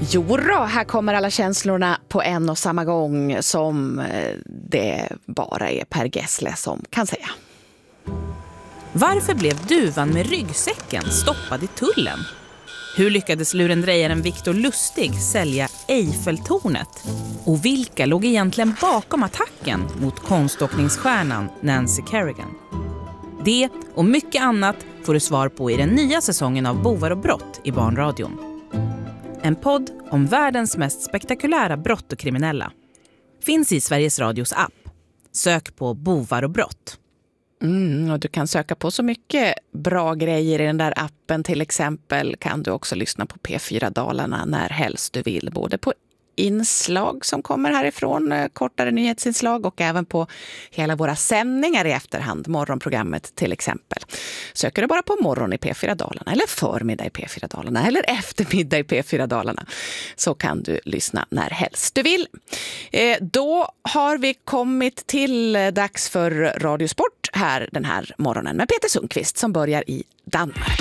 Jo då, här kommer alla känslorna på en och samma gång som det bara är Per Gessle som kan säga. Varför blev duvan med ryggsäcken stoppad i tullen? Hur lyckades lurendrejaren Victor Lustig sälja Eiffeltornet? Och vilka låg egentligen bakom attacken mot konståkningsstjärnan Nancy Kerrigan? Det och mycket annat får du svar på i den nya säsongen av Bovar och brott i Barnradion. En podd om världens mest spektakulära brott och kriminella. Finns i Sveriges Radios app. Sök på Bovar och brott. Och du kan söka på så mycket bra grejer i den där appen. Till exempel kan du också lyssna på P4 Dalarna när helst du vill. Både på inslag som kommer härifrån, kortare nyhetsinslag, och även på hela våra sändningar i efterhand, morgonprogrammet till exempel. Söker du bara på morgon i P4 Dalarna eller förmiddag i P4 Dalarna eller eftermiddag i P4 Dalarna, så kan du lyssna när helst du vill. Då har vi kommit till dags för Radiosport här den här morgonen med Peter Sundqvist som börjar i Danmark.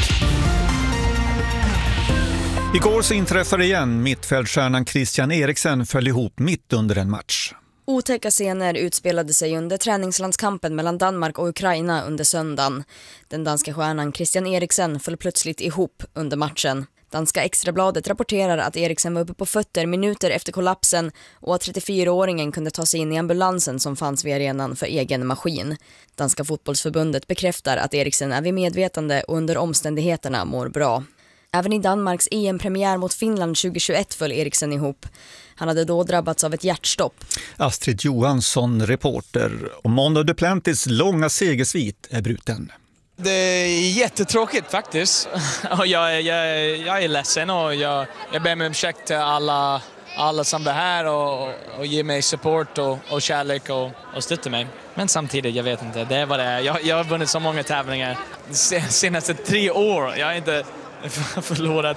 Igår så inträffade igen mittfältstjärnan Christian Eriksen föll ihop mitt under en match. Otäcka scener utspelade sig under träningslandskampen mellan Danmark och Ukraina under söndagen. Den danska stjärnan Christian Eriksen föll plötsligt ihop under matchen. Danska Extrabladet rapporterar att Eriksen var uppe på fötter minuter efter kollapsen och att 34-åringen kunde ta sig in i ambulansen som fanns vid arenan för egen maskin. Danska fotbollsförbundet bekräftar att Eriksen är vid medvetande och under omständigheterna mår bra. Även i Danmarks EM-premiär mot Finland 2021 föll Eriksen ihop. Han hade då drabbats av ett hjärtstopp. Astrid Johansson, reporter. Och Mondo Duplantis långa segersvit är bruten. Det är jättetråkigt faktiskt. Och jag är ledsen och jag ber om ursäkt till alla som är här och ger mig support och kärlek och stöttar mig. Men samtidigt, jag vet inte, det är vad det är. Jag har vunnit så många tävlingar de senaste 3 år. Jag har inte förlorat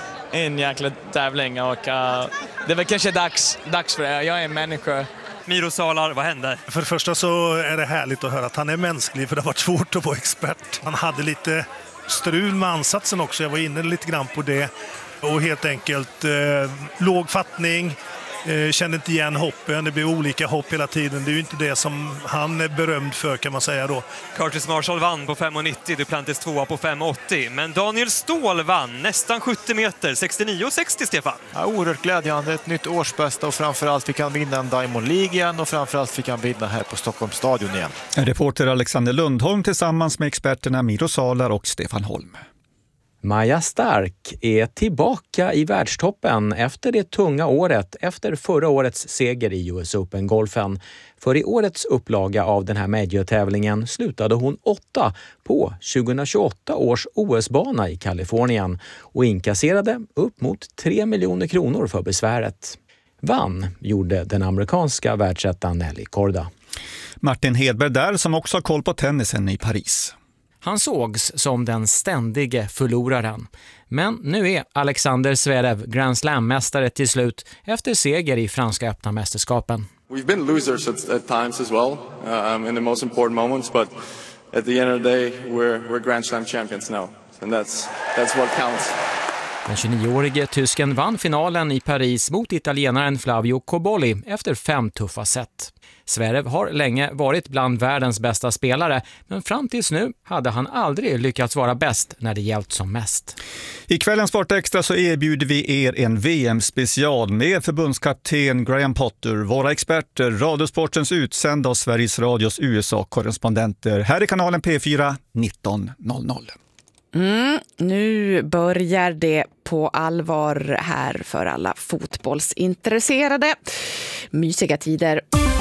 en jäkla tävling och det är väl kanske dags för det. Jag är en människa. Miro Salar, vad hände? För det första så är det härligt att höra att han är mänsklig, för det har varit svårt att vara expert. Han hade lite strul med ansatsen också, jag var inne lite grann på det. Och helt enkelt låg fattning, kände inte igen hoppen, det blev olika hopp hela tiden. Det är ju inte det som han är berömd för, kan man säga då. Curtis Marshall vann på 5,90, Duplantis 2 på 5,80. Men Daniel Ståhl vann nästan 70 meter, 69,60 Stefan. Ja, oerhört glädjande, ett nytt årsbästa och framförallt fick han vinna en Diamond League igen och framförallt fick han vinna här på Stockholms stadion igen. Reporter Alexander Lundholm tillsammans med experterna Miro Salar och Stefan Holm. Maja Stark är tillbaka i världstoppen efter det tunga året efter förra årets seger i US Open-golfen. För i årets upplaga av den här major-tävlingen slutade hon 8 på 2028 års OS-bana i Kalifornien och inkasserade upp mot 3 miljoner kronor för besväret. Vann gjorde den amerikanska världsettan Nelly Korda. Martin Hedberg där som också har koll på tennisen i Paris. Han sågs som den ständige förloraren. Men nu är Alexander Zverev Grand Slam-mästare till slut efter seger i franska öppna mästerskapen. We've been losers at times as well in the most important moments, but at the end of the day we're Grand Slam champions now. And that's what counts. Den 29-årige tysken vann finalen i Paris mot italienaren Flavio Cobolli efter 5 tuffa set. Zverev har länge varit bland världens bästa spelare, men fram tills nu hade han aldrig lyckats vara bäst när det gällt som mest. I kvällens Sportextra så erbjuder vi er en VM-special med förbundskapten Graham Potter, våra experter, Radiosportens utsända och Sveriges Radios USA-korrespondenter här i kanalen P4 19:00. Nu börjar det på allvar här för alla fotbollsintresserade. Mysiga tider.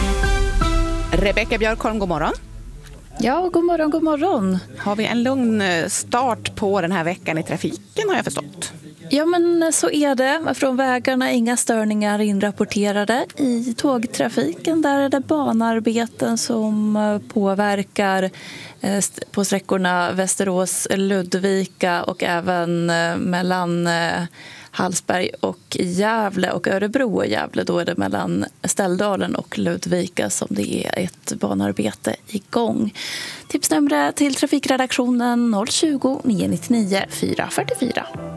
Rebecka Björkholm, god morgon. Ja, god morgon, god morgon. Har vi en lugn start på den här veckan i trafiken, har jag förstått? Ja, men så är det. Från vägarna inga störningar inrapporterade. I tågtrafiken där är det banarbeten som påverkar på sträckorna Västerås-Ludvika och även mellan Hallsberg och Gävle och Örebro och Gävle. Då är det mellan Ställdalen och Ludvika som det är ett banarbete igång. Tipsnummer till trafikredaktionen 020 999 444.